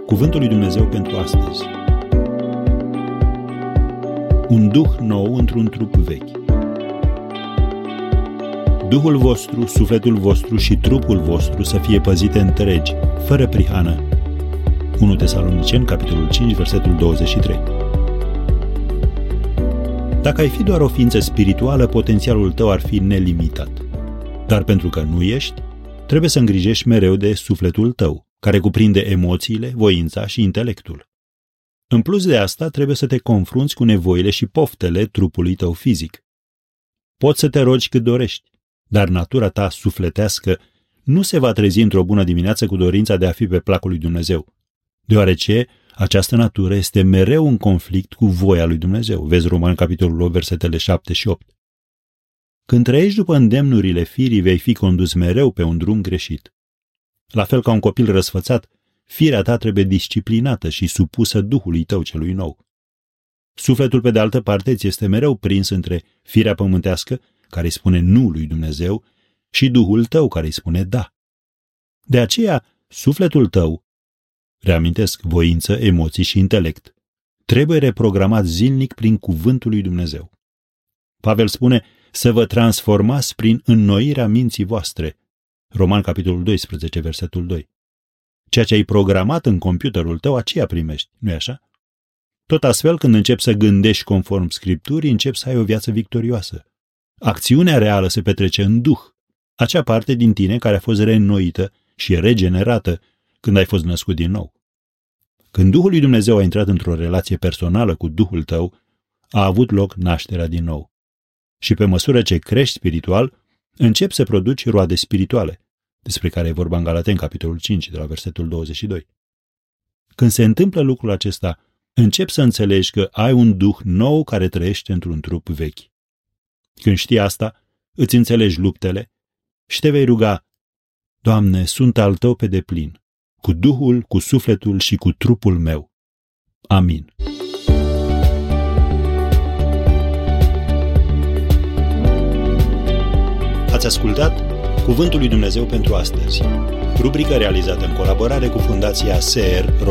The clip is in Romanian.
Cuvântul lui Dumnezeu pentru astăzi. Un duh nou într-un trup vechi. Duhul vostru, sufletul vostru și trupul vostru să fie păzite întregi, fără prihană. 1 Tesaloniceni, capitolul 5, versetul 23. Dacă ai fi doar o ființă spirituală, potențialul tău ar fi nelimitat. Dar pentru că nu ești, trebuie să îngrijești mereu de sufletul tău, care cuprinde emoțiile, voința și intelectul. În plus de asta, trebuie să te confrunți cu nevoile și poftele trupului tău fizic. Poți să te rogi cât dorești, dar natura ta sufletească nu se va trezi într-o bună dimineață cu dorința de a fi pe placul lui Dumnezeu, deoarece această natură este mereu în conflict cu voia lui Dumnezeu. Vezi Romani, capitolul 8, versetele 7 și 8. Când trăiești după îndemnurile firii, vei fi condus mereu pe un drum greșit. La fel ca un copil răsfățat, firea ta trebuie disciplinată și supusă Duhului tău celui nou. Sufletul, pe de altă parte, ți este mereu prins între firea pământească, care îi spune nu lui Dumnezeu, și Duhul tău, care îi spune da. De aceea, sufletul tău, reamintesc voință, emoții și intelect, trebuie reprogramat zilnic prin cuvântul lui Dumnezeu. Pavel spune să vă transformați prin înnoirea minții voastre. Roman, capitolul 12, versetul 2. Ceea ce ai programat în computerul tău, aceea primești, nu-i așa? Tot astfel, când începi să gândești conform Scripturii, începi să ai o viață victorioasă. Acțiunea reală se petrece în Duh, acea parte din tine care a fost reînnoită și regenerată când ai fost născut din nou. Când Duhul lui Dumnezeu a intrat într-o relație personală cu Duhul tău, a avut loc nașterea din nou. Și pe măsură ce crești spiritual, începi să produci roade spirituale, despre care e vorba în Galateni, capitolul 5, de la versetul 22. Când se întâmplă lucrul acesta, începi să înțelegi că ai un duh nou care trăiește într-un trup vechi. Când știi asta, îți înțelegi luptele și te vei ruga: Doamne, sunt al Tău pe deplin, cu Duhul, cu sufletul și cu trupul meu. Amin. Ați ascultat Cuvântul lui Dumnezeu pentru astăzi, rubrica realizată în colaborare cu Fundația SER